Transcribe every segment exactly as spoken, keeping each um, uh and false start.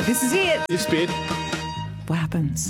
This is it. This bit, What happens?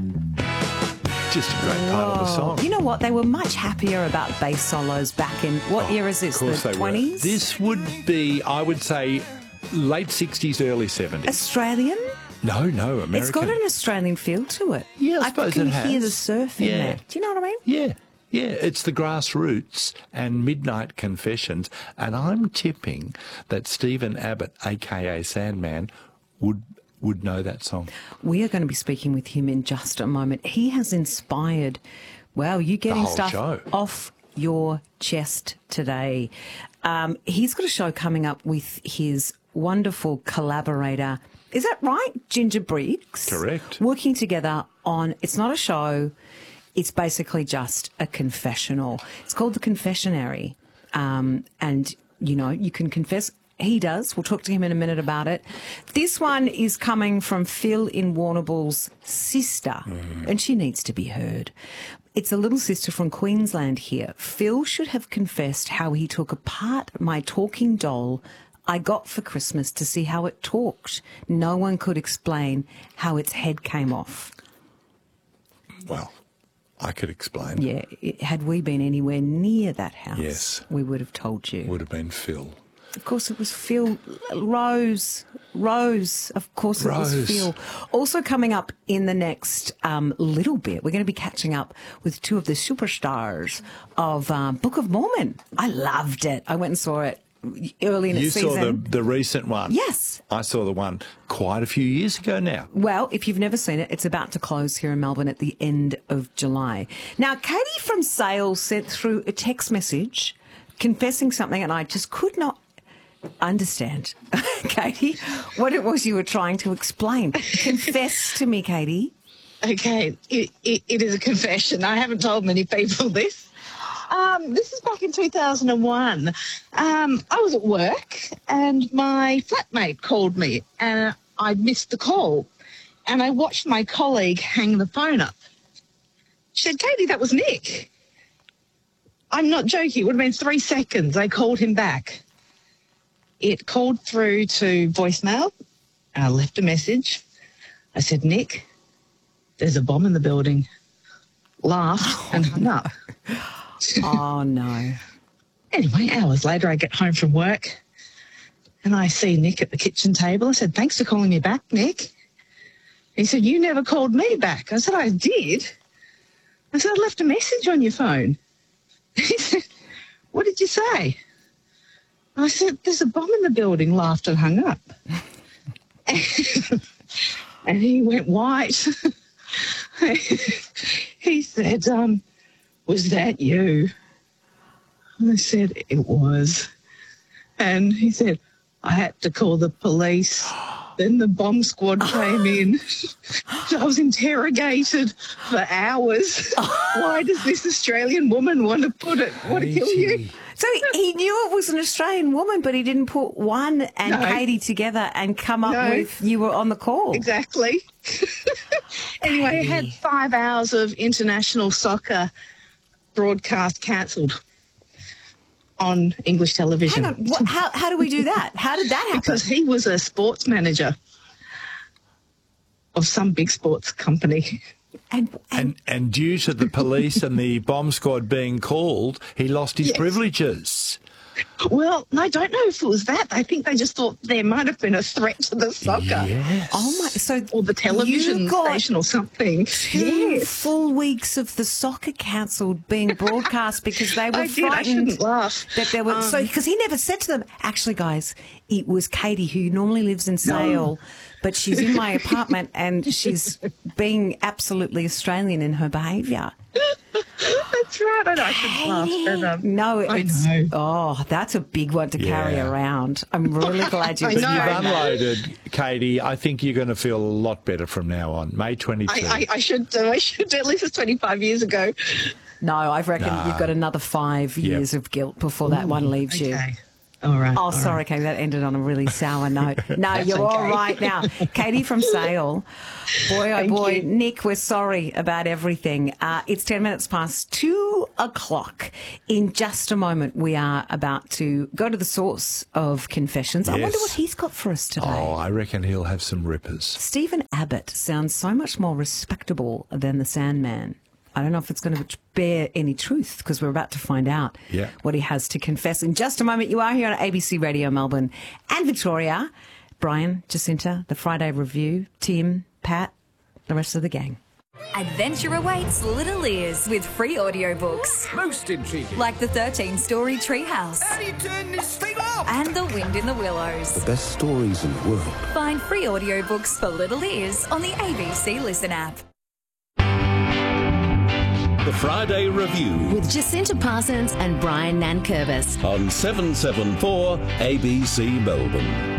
just a great part of the song. You know what? They were much happier about bass solos back in, what era is this, Of course the they twenties? were. This would be, I would say, late sixties, early seventies. Australian? No, no, American. It's got an Australian feel to it. Yeah, I suppose can it has. hear the surf in Yeah. there. Do you know what I mean? Yeah, yeah. It's the Grassroots and Midnight Confessions. And I'm tipping that Stephen Abbott, a k a. Sandman, would would know that song. We are going to be speaking with him in just a moment. He has inspired, well, you getting whole stuff show. off your chest today. Um, he's got a show coming up with his wonderful collaborator. Is that right? Ginger Briggs. Correct. Working together on, it's not a show, it's basically just a confessional. It's called The Confessionary. Um, and, you know, you can confess. He does. We'll talk to him in a minute about it. This one is coming from Phil in Warrnambool's sister, mm. and she needs to be heard. It's a little sister from Queensland here. Phil should have confessed how he took apart my talking doll I got for Christmas to see how it talked. No one could explain how its head came off. Well, I could explain. Yeah, it, had we been anywhere near that house, Yes. we would have told you. Would have been Phil. Of course, it was Phil. Rose. Rose. Of course, it Rose. was Phil. Also coming up in the next um, little bit, we're going to be catching up with two of the superstars of um, Book of Mormon. I loved it. I went and saw it early in You its season. saw the, the recent one? Yes. I saw the one quite a few years ago now. Well, if you've never seen it, it's about to close here in Melbourne at the end of July. Now, Katie from Sales sent through a text message confessing something, and I just could not understand, Katie, what it was you were trying to explain. Confess to me, Katie. Okay, it, it, it is a confession. I haven't told many people this. Um, this is back in two thousand one. Um, I was at work and my flatmate called me and I missed the call. And I watched my colleague hang the phone up. She said, Katie, that was Nick. I'm not joking. It would have been three seconds. I called him back. It called through to voicemail. I left a message. I said, Nick, there's a bomb in the building. Laughed and hung up. Oh, no. Anyway, hours later, I get home from work and I see Nick at the kitchen table. I said, thanks for calling me back, Nick. He said, you never called me back. I said, I did. I said, I left a message on your phone. He said, what did you say? I said, there's a bomb in the building, laughed and hung up. And he went white. He said, um, was that you? And I said, it was. And he said, I had to call the police. Then the bomb squad came in. I was interrogated for hours. Why does this Australian woman want to put it, want to kill you? So he knew it was an Australian woman, but he didn't put one and No. Katie together and come up No. with you were on the call. Exactly. Anyway, I had Katie. five hours of international soccer broadcast cancelled on English television. Hang on, what, how, how do we do that? How did that happen? Because he was a sports manager of some big sports company. And, and, And and due to the police and the bomb squad being called, he lost his Yes. privileges. Well, I don't know if it was that. I think they just thought there might have been a threat to the soccer Yes. oh my, so or the television you got station or something. two Yes. full weeks of the soccer cancelled being broadcast because they were I did. I frightened shouldn't laugh. that there were. so Um, because he never said to them, actually, guys, it was Katie who normally lives in Sale, but she's in my apartment and she's being absolutely Australian in her behaviour. That's right. I know. I shouldn't laugh. But, um, No, I it's know. oh, that's a big one to carry Yeah. around. I'm really glad you. I But know. you've No. unloaded, Katie. I think you're going to feel a lot better from now on. May twenty-two. I, I, I should do. I should do. At least it's twenty-five years ago. No, I reckon Nah. you've got another five Yep. years of guilt before that one leaves you. Okay. All right. Oh, all sorry, right. Katie, that ended on a really sour note. No, you're all okay. right now. Katie from Sale. Boy, oh Thank boy. you. Nick, we're sorry about everything. Uh, it's ten minutes past two o'clock. In just a moment, we are about to go to the source of confessions. I wonder Yes. what he's got for us today. Oh, I reckon he'll have some rippers. Stephen Abbott sounds so much more respectable than the Sandman. I don't know if it's going to bear any truth because we're about to find out Yeah. what he has to confess. In just a moment, you are here on A B C Radio Melbourne and Victoria. Brian, Jacinta, the Friday Review, Tim, Pat, the rest of the gang. Adventure awaits Little Ears with free audiobooks. Most intriguing. Like the thirteen-story Treehouse How do you turn this thing off? and The Wind in the Willows. Best stories in the world. Find free audiobooks for Little Ears on the A B C Listen app. The Friday Review With Jacinta Parsons and Brian Nankervis. on seven seven four A B C Melbourne.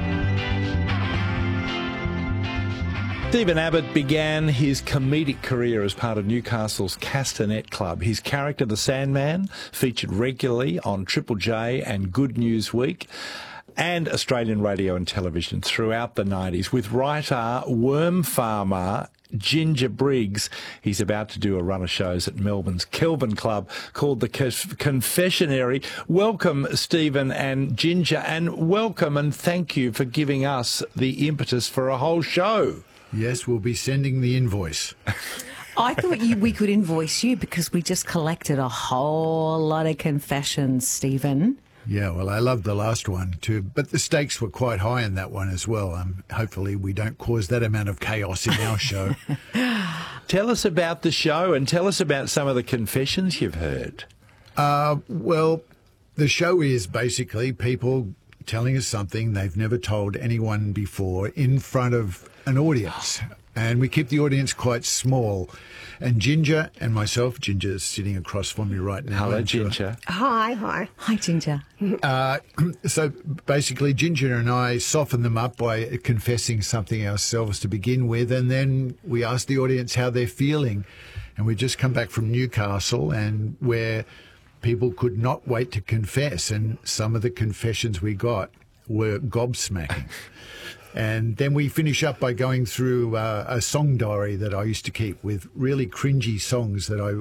Stephen Abbott began his comedic career as part of Newcastle's Castanet Club. His character, the Sandman, featured regularly on Triple J and Good News Week and Australian radio and television throughout the nineties. With writer, worm farmer Ginger Briggs, he's about to do a run of shows at Melbourne's Kelvin Club called the Confessionary. Welcome, Stephen and Ginger, and welcome and thank you for giving us the impetus for a whole show. Yes, we'll be sending the invoice. I thought you, we could invoice you because we just collected a whole lot of confessions, Stephen. Yeah, well, I loved the last one too, but the stakes were quite high in that one as well. Um, hopefully we don't cause that amount of chaos in our show. Tell us about the show and tell us about some of the confessions you've heard. Uh, well, the show is basically people telling us something they've never told anyone before in front of an audience. And we keep the audience quite small. And Ginger and myself, Ginger's sitting across from me right now. Hello, I'm sure. Ginger. Hi, hi. Hi, Ginger. Uh, so basically, Ginger and I soften them up by confessing something ourselves to begin with, and then we ask the audience how they're feeling. And we just come back from Newcastle, and where people could not wait to confess, and some of the confessions we got were gobsmacking. And then we finish up by going through uh, a song diary that I used to keep with really cringy songs that I